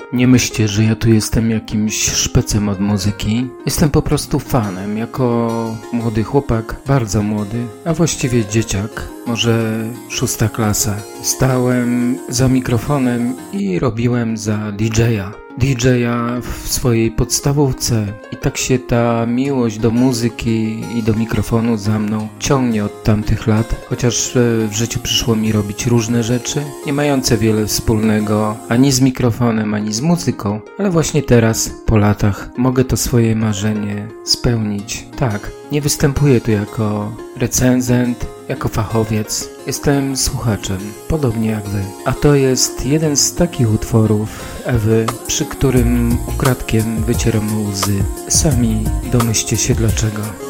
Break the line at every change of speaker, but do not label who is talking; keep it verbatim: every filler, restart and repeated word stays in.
Nie myślcie, że ja tu jestem jakimś szpecem od muzyki. Jestem po prostu fanem, jako młody chłopak, bardzo młody, a właściwie dzieciak, może szósta klasa. Stałem za mikrofonem i robiłem za didżeja. didżeja w swojej podstawówce i tak się ta miłość do muzyki i do mikrofonu za mną ciągnie od tamtych lat, chociaż w życiu przyszło mi robić różne rzeczy, nie mające wiele wspólnego ani z mikrofonem, ani z muzyką, ale właśnie teraz, po latach, mogę to swoje marzenie spełnić. Tak, nie występuję tu jako recenzent, jako fachowiec. Jestem słuchaczem, podobnie jak wy. A to jest jeden z takich utworów Ewy, przy którym ukradkiem wycieram łzy. Sami domyślcie się dlaczego.